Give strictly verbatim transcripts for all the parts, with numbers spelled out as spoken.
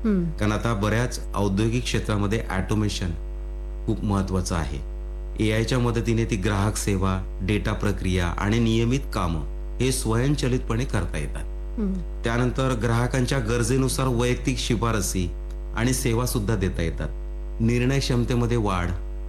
हं. कारण आता बऱ्याच औद्योगिक क्षेत्रामध्ये ऑटोमेशन खूप महत्वाचं आहे. एआयच्या मदतीने ती ग्राहक सेवा, डेटा प्रक्रिया आणि नियमित कामं हे स्वयंचलितपणे करता येतात. हं. त्यानंतर ग्राहकांच्या गरजेनुसार वैयक्तिक शिफारसी आणि सेवा सुद्धा देता येतात. निर्णय क्षमतेमध्ये वाढ,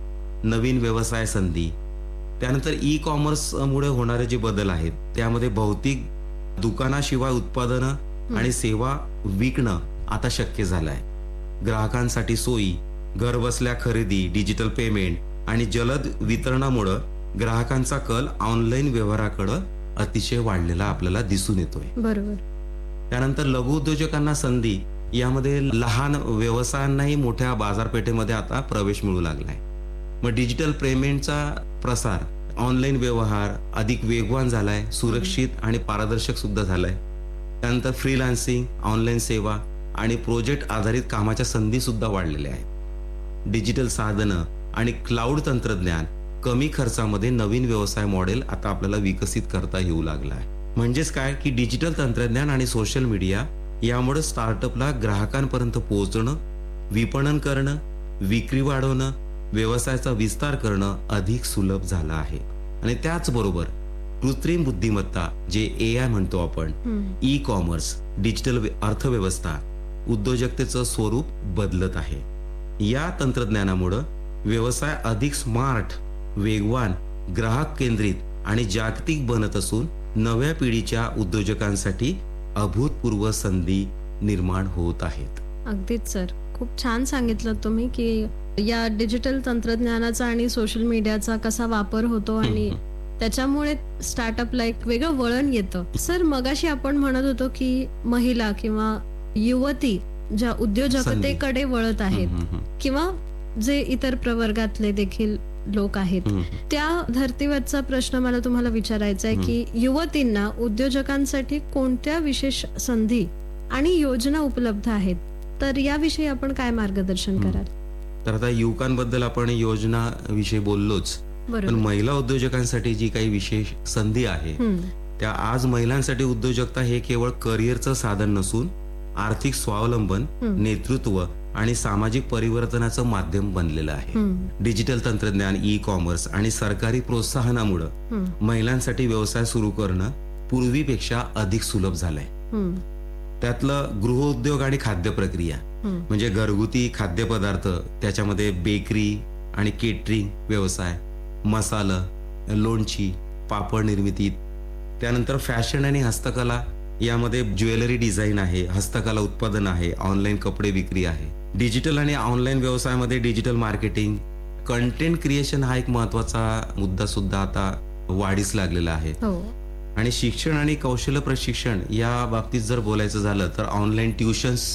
नवीन व्यवसाय संधी, त्यानंतर ई कॉमर्समुळे होणारे जे बदल आहेत, त्यामध्ये भौतिक दुकानाशिवाय उत्पादनं आणि सेवा विकणं आता शक्य झालं आहे. ग्राहकांसाठी सोयी, घरबसल्या खरेदी, डिजिटल पेमेंट आणि जलद वितरणामुळं ग्राहकांचा कल ऑनलाईन व्यवहाराकडे अतिशय वाढलेला आपल्याला दिसून येतोय. बरोबर. त्यानंतर लघु उद्योजकांना संधी, यामध्ये लहान व्यवसायांनाही मोठ्या बाजारपेठेमध्ये आता प्रवेश मिळू लागलाय. मग डिजिटल पेमेंटचा प्रसार, ऑनलाईन व्यवहार अधिक वेगवान झालाय, सुरक्षित आणि पारदर्शक सुद्धा झालाय. त्यानंतर फ्रीलान्सिंग, ऑनलाईन सेवा आणि प्रोजेक्ट आधारित कामाच्या संधी सुद्धा वाढलेल्या आहेत. डिजिटल साधनं आणि क्लाउड तंत्रज्ञान कमी खर्चामध्ये नवीन व्यवसाय मॉडेल आता आपल्याला विकसित करता येऊ लागला आहे. म्हणजेच काय की डिजिटल तंत्रज्ञान आणि सोशल मीडिया यामुळे स्टार्टअपला ग्राहकांपर्यंत पोहोचणं, विपणन करणं, विक्री वाढवणं, व्यवसायाचा विस्तार करणं अधिक सुलभ झालं आहे. आणि त्याचबरोबर कृत्रिम बुद्धिमत्ता, जे ए आय म्हणतो आपण, ई कॉमर्स, डिजिटल अर्थव्यवस्था, उद्योजकतेचं स्वरूप बदलत आहे. या तंत्रज्ञानामुळे व्यवसाय अधिक स्मार्ट, वेगवान, ग्राहक केंद्रित आणि जागतिक बनत असून नव्या पिढीच्या उद्योजकांसाठी अभूतपूर्व संधी निर्माण होत आहेत. अगदीच सर, खूप छान सांगितलं तुम्ही की या डिजिटल तंत्रज्ञानाचा आणि सोशल मीडियाचा कसा वापर होतो आणि त्याच्यामुळे स्टार्टअपला एक वेगळं वळण येतं. सर, मगाशी आपण म्हणत होतो की महिला किंवा युवती ज्या उद्योजकतेकडे वळत आहेत किंवा जे इतर प्रवर्गातले देखील लोक आहेत, त्या धर्तीवरचा प्रश्न मला तुम्हाला विचारायचा आहे की युवतींना उद्योजकांसाठी कोणत्या विशेष संधी आणि योजना उपलब्ध आहेत, तर याविषयी आपण काय मार्गदर्शन कराल? तर आता युवकांबद्दल आपण योजना विषयी बोललोच, पण महिला उद्योजकांसाठी जी काही विशेष संधी आहे, त्या आज महिलांसाठी उद्योजकता हे केवळ करिअरचं साधन नसून आर्थिक स्वावलंबन, नेतृत्व आणि सामाजिक परिवर्तनाचं माध्यम बनलेलं आहे. डिजिटल तंत्रज्ञान, ई कॉमर्स आणि सरकारी प्रोत्साहनामुळे महिलांसाठी व्यवसाय सुरू करणं पूर्वीपेक्षा अधिक सुलभ झालंय. त्यातलं गृहोद्योग आणि खाद्य प्रक्रिया, म्हणजे घरगुती खाद्यपदार्थ, त्याच्यामध्ये बेकरी आणि केटरिंग व्यवसाय, मसाला, लोणची, पापड निर्मिती, त्यानंतर फॅशन आणि हस्तकला, यामध्ये ज्वेलरी डिझाईन आहे, हस्तकला उत्पादन आहे, ऑनलाईन कपडे विक्री आहे. डिजिटल आणि ऑनलाईन व्यवसायामध्ये डिजिटल मार्केटिंग, कंटेंट क्रिएशन हा एक महत्वाचा मुद्दा सुद्धा आता वाढीस लागलेला आहे. आणि शिक्षण आणि कौशल्य प्रशिक्षण या बाबतीत जर बोलायचं झालं तर ऑनलाईन ट्युशन्स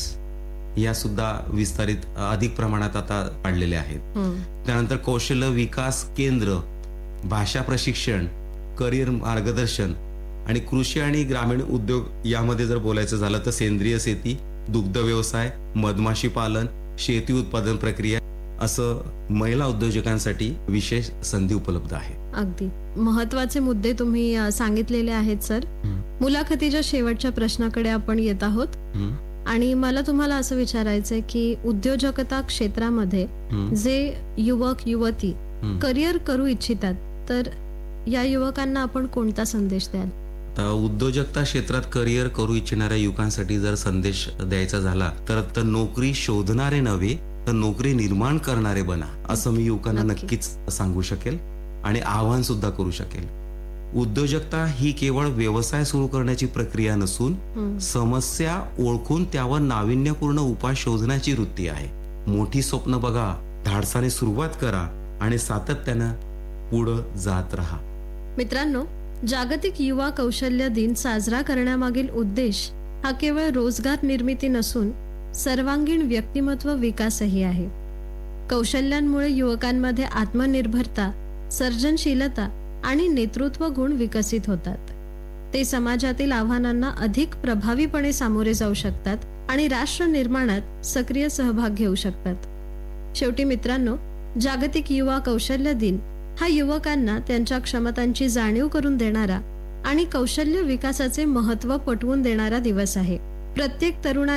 या सुद्धा विस्तारित अधिक प्रमाणात आता वाढलेल्या आहेत. त्यानंतर कौशल्य विकास केंद्र, भाषा प्रशिक्षण, करिअर मार्गदर्शन आणि कृषी आणि ग्रामीण उद्योग यामध्ये जर बोलायचं झालं तर सेंद्रिय शेती, दुग्ध व्यवसाय, मधमाशी पालन, शेती उत्पादन प्रक्रिया, असं महिला उद्योजकांसाठी विशेष संधी उपलब्ध आहे. अगदी महत्वाचे मुद्दे तुम्ही सांगितलेले आहेत सर. मुलाखतीच्या शेवटच्या प्रश्नाकडे आपण येत आहोत आणि मला तुम्हाला असं विचारायचंय की उद्योजकता क्षेत्रामध्ये जे युवक युवती करिअर करू इच्छितात, तर या युवकांना आपण कोणता संदेश द्याल? उद्योजकता क्षेत्रात करिअर करू इच्छिणाऱ्या युवकांसाठी जर संदेश द्यायचा झाला तर तर नोकरी शोधणारे नव्हे तर नोकरी निर्माण करणारे बना, असं मी युवकांना नक्कीच सांगू शकेल आणि आवाहन सुद्धा करू शकेल. उद्योजकता ही केवळ व्यवसाय सुरू करण्याची प्रक्रिया नसून समस्या ओळखून त्यावर नाविन्यपूर्ण उपाय शोधण्याची वृत्ती आहे. मोठी स्वप्न बघा, धाडसाने सुरुवात करा आणि सातत्यानं पुढे जात राहा. मित्रांनो, जागतिक युवा कौशल्य दिन साजरा करण्यामागील उद्देश हा केवळ रोजगार निर्मिती नसून सर्वांगीण व्यक्तिमत्व विकासही आहे. कौशल्यांमुळे युवकांमध्ये आत्मनिर्भरता, सर्जनशीलता आणि नेतृत्व गुण विकसित होतात. ते समाजातील आव्हानांना अधिक प्रभावीपणे सामोरे जाऊ शकतात आणि राष्ट्र निर्माणात सक्रिय सहभाग घेऊ शकतात. शेवटी मित्रांनो, जागतिक युवा कौशल्य दिन हा युवकांना त्यांच्या क्षमतांची जाणीव करून देणारा आणि कौशल्य विकासाचे महत्त्व पटवून देणारा दिवस आहे. प्रत्येक तरुणा